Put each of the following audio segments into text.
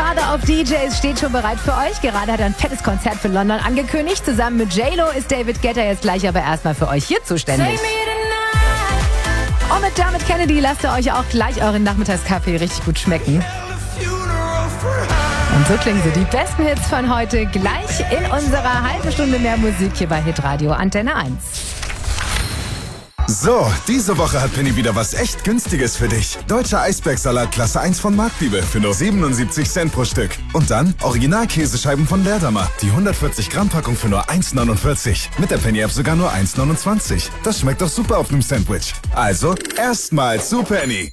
Godfather of DJs steht schon bereit für euch. Gerade hat er ein fettes Konzert für London angekündigt. Zusammen mit J-Lo ist David Guetta jetzt gleich aber erstmal für euch hier zuständig. Und mit Dermot Kennedy lasst ihr euch auch gleich euren Nachmittagskaffee richtig gut schmecken. Und so klingen so die besten Hits von heute gleich in unserer halben Stunde mehr Musik hier bei Hitradio Antenne 1. So, diese Woche hat Penny wieder was echt Günstiges für dich. Deutscher Eisbergsalat Klasse 1 von Marktliebe für nur 77 Cent pro Stück. Und dann Original-Käsescheiben von Leerdammer. Die 140 Gramm Packung für nur 1,49. Mit der Penny-App sogar nur 1,29. Das schmeckt doch super auf einem Sandwich. Also, erstmal zu Penny.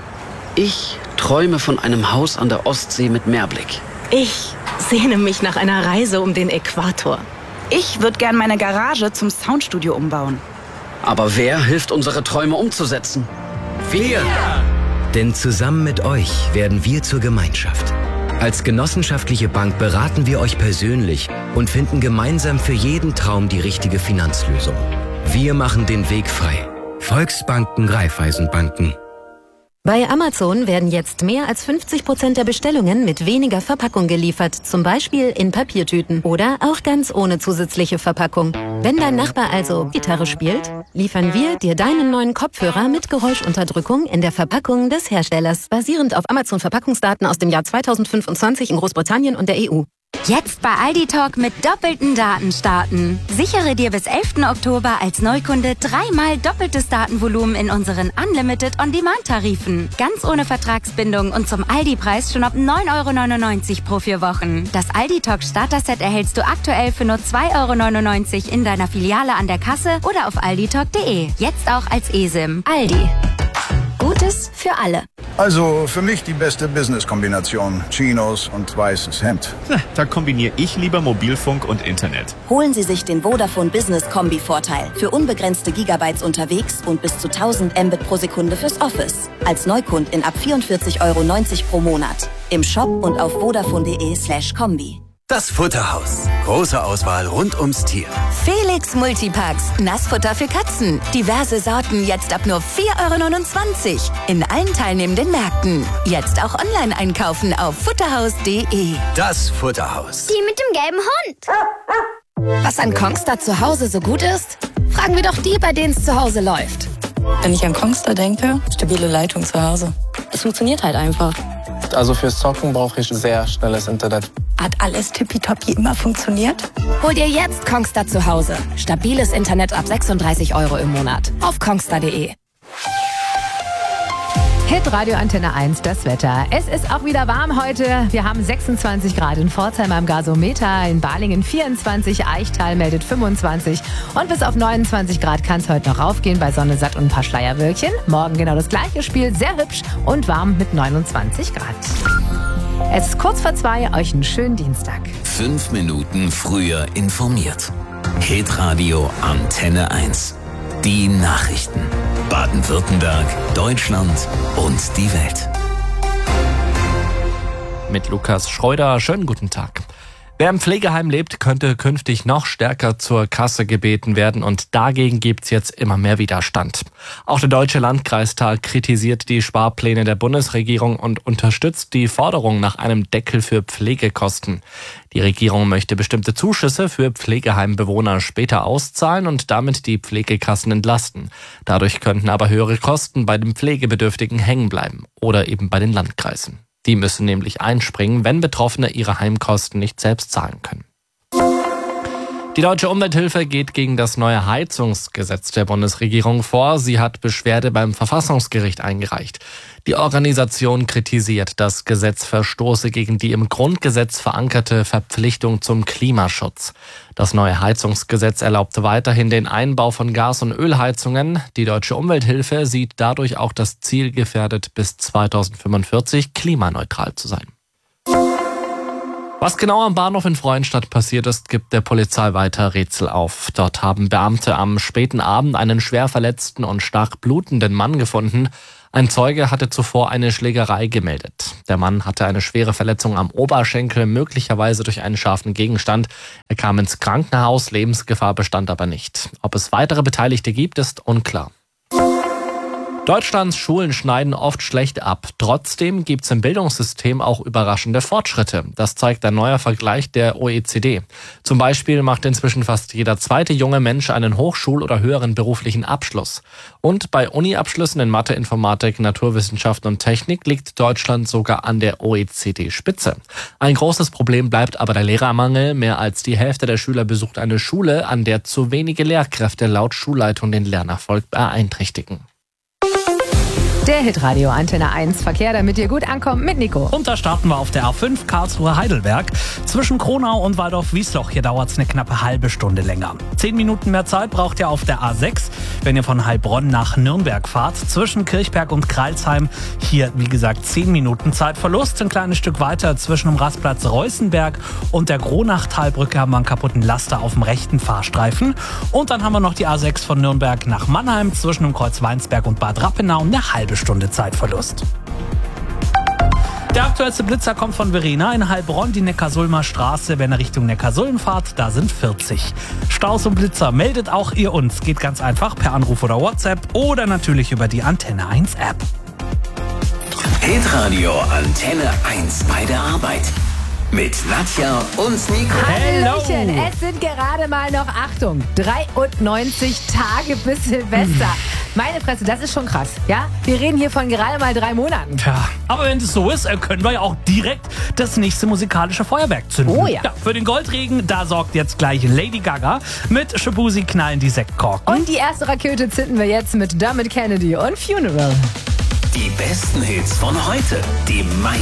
Ich träume von einem Haus an der Ostsee mit Meerblick. Ich sehne mich nach einer Reise um den Äquator. Ich würde gern meine Garage zum Soundstudio umbauen. Aber wer hilft, unsere Träume umzusetzen? Wir! Denn zusammen mit euch werden wir zur Gemeinschaft. Als genossenschaftliche Bank beraten wir euch persönlich und finden gemeinsam für jeden Traum die richtige Finanzlösung. Wir machen den Weg frei. Volksbanken, Raiffeisenbanken. Bei Amazon werden jetzt mehr als 50% der Bestellungen mit weniger Verpackung geliefert, zum Beispiel in Papiertüten oder auch ganz ohne zusätzliche Verpackung. Wenn dein Nachbar also Gitarre spielt, liefern wir dir deinen neuen Kopfhörer mit Geräuschunterdrückung in der Verpackung des Herstellers, basierend auf Amazon-Verpackungsdaten aus dem Jahr 2025 in Großbritannien und der EU. Jetzt bei Aldi Talk mit doppelten Daten starten. Sichere dir bis 11. Oktober als Neukunde 3-mal doppeltes Datenvolumen in unseren Unlimited On-Demand-Tarifen. Ganz ohne Vertragsbindung und zum Aldi-Preis schon ab 9,99 € pro 4 Wochen. Das Aldi Talk Starter-Set erhältst du aktuell für nur 2,99 € in deiner Filiale an der Kasse oder auf alditalk.de. Jetzt auch als eSIM. Aldi. Gutes für alle. Also für mich die beste Business-Kombination. Chinos und weißes Hemd. Da kombiniere ich lieber Mobilfunk und Internet. Holen Sie sich den Vodafone Business Kombi-Vorteil. Für unbegrenzte Gigabytes unterwegs und bis zu 1000 Mbit pro Sekunde fürs Office. Als Neukund in ab 44,90 € pro Monat. Im Shop und auf vodafone.de/kombi. Das Futterhaus. Große Auswahl rund ums Tier. Felix Multipacks. Nassfutter für Katzen. Diverse Sorten jetzt ab nur 4,29 € in allen teilnehmenden Märkten. Jetzt auch online einkaufen auf futterhaus.de. Das Futterhaus. Die mit dem gelben Hund. Was an Kongstar zu Hause so gut ist? Fragen wir doch die, bei denen es zu Hause läuft. Wenn ich an Kongstar denke, stabile Leitung zu Hause. Es funktioniert halt einfach. Also fürs Zocken brauche ich sehr schnelles Internet. Hat alles tippitoppi immer funktioniert? Hol dir jetzt Kongstar zu Hause. Stabiles Internet ab 36 € im Monat. Auf kongstar.de. Hitradio Antenne 1, das Wetter. Es ist auch wieder warm heute. Wir haben 26 Grad in Pforzheim am Gasometer, in Balingen 24, Eichtal meldet 25 und bis auf 29 Grad kann es heute noch raufgehen bei Sonne, satt und ein paar Schleierwölkchen. Morgen genau das gleiche Spiel, sehr hübsch und warm mit 29 Grad. Es ist kurz vor 2, euch einen schönen Dienstag. 5 Minuten früher informiert. Hitradio Antenne 1. Die Nachrichten. Baden-Württemberg, Deutschland und die Welt. Mit Lukas Schreuder, schönen guten Tag. Wer im Pflegeheim lebt, könnte künftig noch stärker zur Kasse gebeten werden und dagegen gibt's jetzt immer mehr Widerstand. Auch der Deutsche Landkreistag kritisiert die Sparpläne der Bundesregierung und unterstützt die Forderung nach einem Deckel für Pflegekosten. Die Regierung möchte bestimmte Zuschüsse für Pflegeheimbewohner später auszahlen und damit die Pflegekassen entlasten. Dadurch könnten aber höhere Kosten bei den Pflegebedürftigen hängen bleiben oder eben bei den Landkreisen. Die müssen nämlich einspringen, wenn Betroffene ihre Heimkosten nicht selbst zahlen können. Die Deutsche Umwelthilfe geht gegen das neue Heizungsgesetz der Bundesregierung vor. Sie hat Beschwerde beim Verfassungsgericht eingereicht. Die Organisation kritisiert, das Gesetz verstoße gegen die im Grundgesetz verankerte Verpflichtung zum Klimaschutz. Das neue Heizungsgesetz erlaubt weiterhin den Einbau von Gas- und Ölheizungen. Die Deutsche Umwelthilfe sieht dadurch auch das Ziel gefährdet, bis 2045 klimaneutral zu sein. Was genau am Bahnhof in Freudenstadt passiert ist, gibt der Polizei weiter Rätsel auf. Dort haben Beamte am späten Abend einen schwer verletzten und stark blutenden Mann gefunden. Ein Zeuge hatte zuvor eine Schlägerei gemeldet. Der Mann hatte eine schwere Verletzung am Oberschenkel, möglicherweise durch einen scharfen Gegenstand. Er kam ins Krankenhaus, Lebensgefahr bestand aber nicht. Ob es weitere Beteiligte gibt, ist unklar. Deutschlands Schulen schneiden oft schlecht ab. Trotzdem gibt es im Bildungssystem auch überraschende Fortschritte. Das zeigt ein neuer Vergleich der OECD. Zum Beispiel macht inzwischen fast jeder zweite junge Mensch einen Hochschul- oder höheren beruflichen Abschluss. Und bei Uni-Abschlüssen in Mathe, Informatik, Naturwissenschaften und Technik liegt Deutschland sogar an der OECD-Spitze. Ein großes Problem bleibt aber der Lehrermangel. Mehr als die Hälfte der Schüler besucht eine Schule, an der zu wenige Lehrkräfte laut Schulleitung den Lernerfolg beeinträchtigen. Der Hitradio Antenne 1 Verkehr, damit ihr gut ankommt mit Nico. Und da starten wir auf der A5 Karlsruhe-Heidelberg. Zwischen Kronau und Waldorf-Wiesloch. Hier dauert es eine knappe halbe Stunde länger. 10 Minuten mehr Zeit braucht ihr auf der A6, wenn ihr von Heilbronn nach Nürnberg fahrt. Zwischen Kirchberg und Kreilsheim. Hier, wie gesagt, 10 Minuten Zeitverlust. Ein kleines Stück weiter zwischen dem Rastplatz Reußenberg und der Kronachtalbrücke haben wir einen kaputten Laster auf dem rechten Fahrstreifen. Und dann haben wir noch die A6 von Nürnberg nach Mannheim. Zwischen dem Kreuz Weinsberg und Bad Rappenau eine halbe Stunde Zeitverlust. Der aktuellste Blitzer kommt von Verena in Heilbronn, die Neckarsulmer Straße. Wenn ihr Richtung Neckarsulm fahrt, da sind 40. Staus und Blitzer meldet auch ihr uns. Geht ganz einfach per Anruf oder WhatsApp oder natürlich über die Antenne 1 App. Hitradio Antenne 1 bei der Arbeit. Mit Nadja und Nico. Hallöchen, es sind gerade mal noch, Achtung, 93 Tage bis Silvester. Meine Fresse, das ist schon krass, ja? Wir reden hier von gerade mal 3 Monaten. Tja, aber wenn das so ist, können wir ja auch direkt das nächste musikalische Feuerwerk zünden. Oh ja. Für den Goldregen, da sorgt jetzt gleich Lady Gaga. Mit Shabuzi knallen die Sektkorken. Und die erste Rakete zünden wir jetzt mit Dermot Kennedy und Funeral. Die besten Hits von heute, die meisten